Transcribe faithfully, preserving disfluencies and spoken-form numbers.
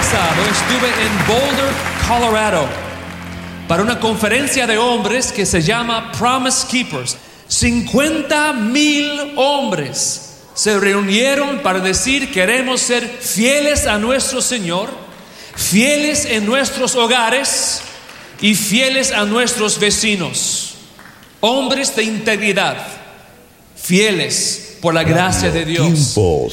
pasado estuve en Boulder, Colorado, para una conferencia de hombres que se llama Promise Keepers. cincuenta mil hombres se reunieron para decir: queremos ser fieles a nuestro Señor, fieles en nuestros hogares y fieles a nuestros vecinos. Hombres de integridad, fieles por la gracia de Dios.